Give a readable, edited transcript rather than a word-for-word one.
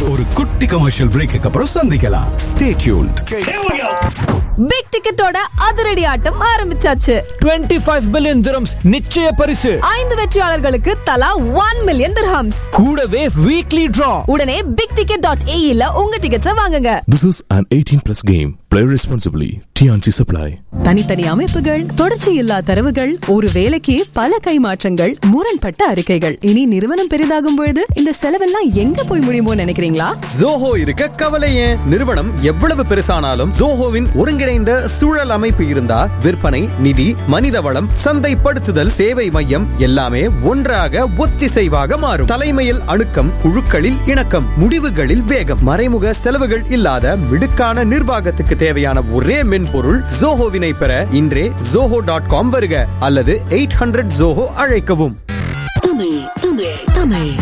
ஒரு குட்டி commercial brake அப்புறம் சந்திக்கலாம். Stay tuned. பிக் டிக்கெட்டோட அதிரடி ஆட்டம் ஆரம்பிச்சாச்சு. 25 பில்லியன் திரம்ஸ் நிச்சய பரிசு. 5 வெற்றியாளர்களுக்கு தலா 1 மில்லியன் திர்ஹம்ஸ். கூடவே வீக்லி டிரா. உடனே bigticket.ae ல உங்க டிக்கெட்ஸை வாங்குங்க. This is an 18+ game. Play responsibly. TNC Supply. தனித்தனி அமைப்புகள், தொடர்ச்சி இல்லா தரவுகள், ஒரு வேலைக்கு பல கைமாற்றங்கள், முரண்பட்ட அறிக்கைகள். இனி நிறுவனம் பெரிதாகும் பொழுது இந்த செலவெல்லாம் எங்க போய் முடியுமோ நினைக்கிறீங்களா? ஜோஹோ இருக்க கவலை ஏன்? நிறுவனம் எவ்வளவு பெருசானாலும் ஜோஹோவின் ஒருங்கிணைந்த சூழல் அமைப்பு இருந்தா விற்பனை, நிதி, மனித வளம், சந்தைப்படுத்துதல், சேவை மையம் எல்லாமே ஒன்றாக ஒத்திசைவாக மாறும். தலைமையில் அணுக்கம், குழுக்களில் இணக்கம், முடிவுகளில் வேகம், மறைமுக செலவுகள் இல்லாத மிடுக்கான நிர்வாகத்துக்கு தேவையான ஒரே மென்பொருள் ஜோஹோவினை பெற இன்றே zoho.com வருக அல்லது 800 ஜோஹோ அழைக்கவும். தமிழ் தமிழ் தமிழ்